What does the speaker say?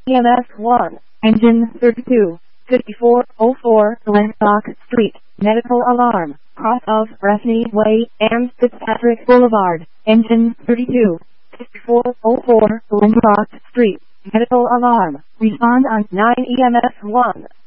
EMS 1, engine 32, 5404 Lanstock Street, medical alarm, cross of Bressney Way and Fitzpatrick Boulevard, engine 32, 5404 Lanstock Street, medical alarm, respond on 9 EMS 1.